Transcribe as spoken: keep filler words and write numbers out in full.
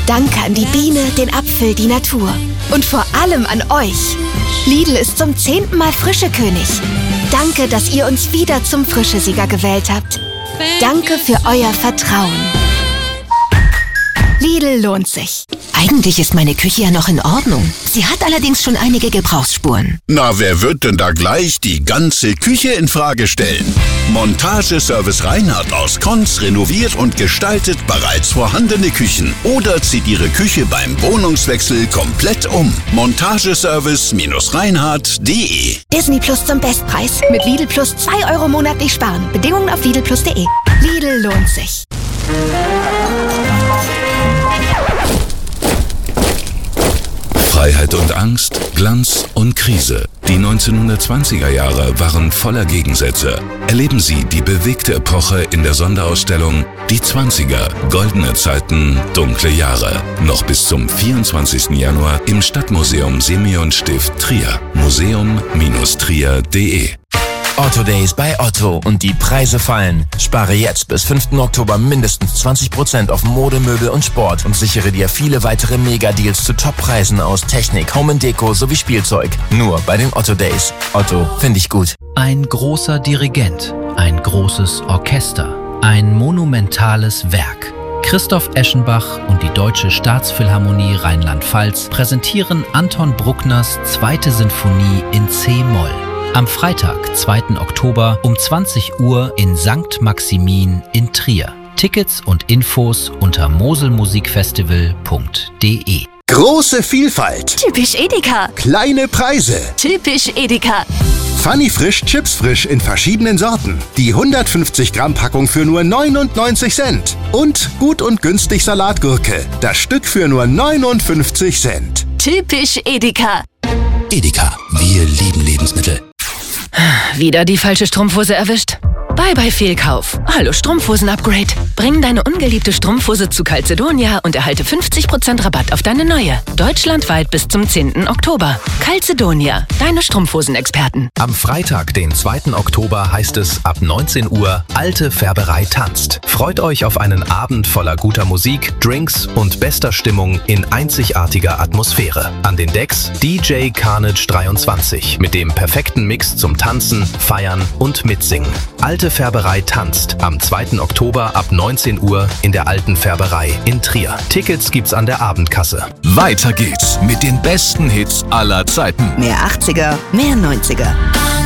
Danke an die Biene, den Apfel, die Natur. Und vor allem an euch. Lidl ist zum zehnten Mal Frischekönig. Danke, dass ihr uns wieder zum Frischesieger gewählt habt. Danke für euer Vertrauen. Lidl lohnt sich. Eigentlich ist meine Küche ja noch in Ordnung. Sie hat allerdings schon einige Gebrauchsspuren. Na, wer wird denn da gleich die ganze Küche in Frage stellen? Montageservice Reinhardt aus Konz renoviert und gestaltet bereits vorhandene Küchen oder zieht Ihre Küche beim Wohnungswechsel komplett um. Montageservice Reinhardt punkt de. Disney Plus zum Bestpreis. Mit Lidl Plus zwei Euro monatlich sparen. Bedingungen auf Lidl Plus punkt de. Lidl lohnt sich. Freiheit und Angst, Glanz und Krise. Die neunzehnhundertzwanziger Jahre waren voller Gegensätze. Erleben Sie die bewegte Epoche in der Sonderausstellung Die Zwanziger, goldene Zeiten, dunkle Jahre. Noch bis zum vierundzwanzigsten Januar im Stadtmuseum Simeonstift Trier. museum Bindestrich trier punkt de. Otto Days bei Otto und die Preise fallen. Spare jetzt bis fünften Oktober mindestens zwanzig Prozent auf Mode, Möbel und Sport und sichere dir viele weitere Mega-Deals zu Top-Preisen aus Technik, Home and Deko sowie Spielzeug. Nur bei den Otto Days. Otto, finde ich gut. Ein großer Dirigent, ein großes Orchester, ein monumentales Werk. Christoph Eschenbach und die Deutsche Staatsphilharmonie Rheinland-Pfalz präsentieren Anton Bruckners zweite Sinfonie in C-Moll. Am Freitag, zweiten Oktober um zwanzig Uhr in Sankt Maximin in Trier. Tickets und Infos unter moselmusikfestival punkt de. Große Vielfalt. Typisch Edeka. Kleine Preise. Typisch Edeka. Funny Frisch Chips Frisch in verschiedenen Sorten. Die hundertfünfzig Gramm Packung für nur neunundneunzig Cent. Und gut und günstig Salatgurke. Das Stück für nur neunundfünfzig Cent. Typisch Edeka. Edeka, wir lieben Lebensmittel. Wieder die falsche Strumpfhose erwischt? Bye bye Fehlkauf. Hallo Strumpfhosen-Upgrade. Bring deine ungeliebte Strumpfhose zu Calzedonia und erhalte fünfzig Prozent Rabatt auf deine neue. Deutschlandweit bis zum zehnten Oktober. Calzedonia, deine Strumpfhosen-Experten. Am Freitag, den zweiten Oktober, heißt es ab neunzehn Uhr Alte Färberei tanzt. Freut euch auf einen Abend voller guter Musik, Drinks und bester Stimmung in einzigartiger Atmosphäre. An den Decks D J Carnage dreiundzwanzig mit dem perfekten Mix zum Tanzen, Feiern und Mitsingen. Alte Färberei tanzt am zweiten Oktober ab neunzehn Uhr in der Alten Färberei in Trier. Tickets gibt's an der Abendkasse. Weiter geht's mit den besten Hits aller Zeiten. Mehr achtziger, mehr neunziger.